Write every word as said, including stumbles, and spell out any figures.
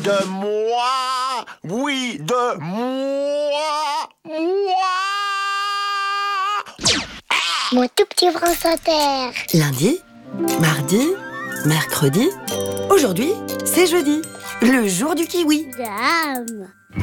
de moi. Oui, de moi. Moi. Mon tout petit France Inter. Lundi, mardi, mercredi. Aujourd'hui, c'est jeudi, le jour du kiwi. Dame.